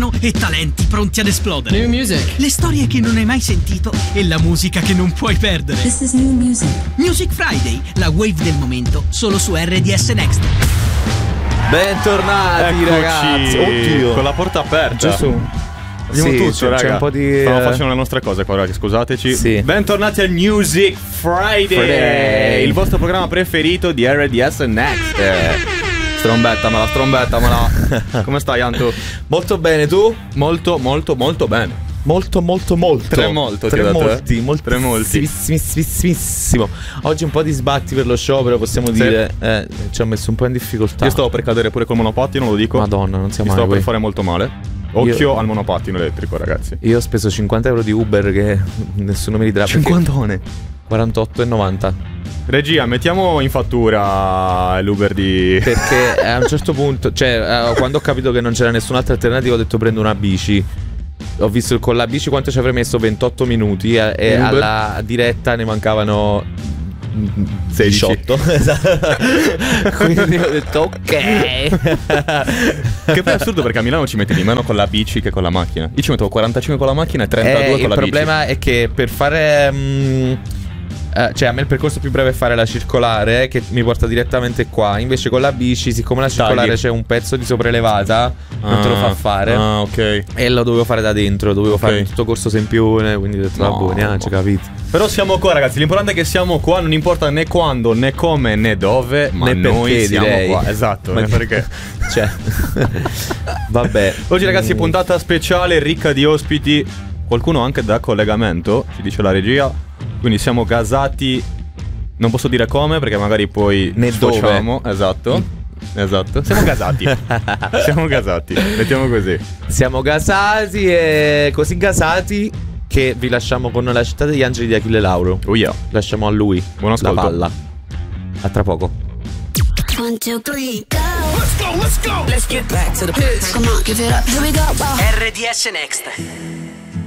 suono e talenti pronti ad esplodere. New music. Le storie che non hai mai sentito e la musica che non puoi perdere. This is new music. Music Friday, la wave del momento, solo su RDS Next. Bentornati. Eccoci, ragazzi. Oddio, con la porta aperta. Gesù. Abbiamo Sì, tutto, raga. c'è un po' di Stiamo facendo le nostre cose qua, ragazzi, scusateci. Sì. Bentornati al Music Friday, il vostro programma preferito di RDS Next. Strombettamela. Come stai, Anto? Molto bene, tu? Molto bene. Molto. Tre molto, ti ho detto, Tre molti. Moltissimo. Oggi un po' di sbatti per lo sciopero, possiamo dire. Ci ha messo un po' in difficoltà. Io stavo per cadere pure col monopattino, lo dico. Madonna, non siamo Mi stavo mai per fare molto male. Occhio al monopattino elettrico, ragazzi. Io ho speso 50 euro di Uber che nessuno mi ridrà. 50one. 48,90. Regia, mettiamo in fattura l'Uber di... Perché a un certo punto, cioè, quando ho capito che non c'era nessun'altra alternativa, ho detto prendo una bici. Ho visto con la bici quanto ci avrei messo, 28 minuti e alla diretta ne mancavano 18. Quindi ho detto ok. Che poi è assurdo, perché a Milano ci metti di meno con la bici che con la macchina. Io ci mettevo 45 con la macchina e 32 con la bici. Il problema è che per fare cioè a me il percorso più breve è fare la circolare, che mi porta direttamente qua. Invece con la bici, siccome la circolare c'è un pezzo di sopraelevata, non te lo fa fare. Ah, ok. E lo dovevo fare da dentro, dovevo fare tutto corso Sempione. Quindi ho detto vabbè, neanche capito. Però siamo qua, ragazzi, l'importante è che siamo qua. Non importa né quando, né come, né dove, ma né noi perché, siamo direi. qua. Esatto, né perché. Cioè vabbè. Oggi, ragazzi, puntata speciale, ricca di ospiti. Qualcuno anche da collegamento, ci dice la regia. Quindi siamo gasati. Non posso dire come, perché magari poi né sfociamo. Esatto. Siamo gasati. Mettiamo così. Siamo gasati, e così gasati che vi lasciamo con La città degli angeli di Achille Lauro. Oh yeah. Lasciamo a lui Buon ascolto. la palla. A tra poco. 1, 2, 3, go. Let's go. Let's get back to the biz. Come on, give it up. Here we go. RDS Next.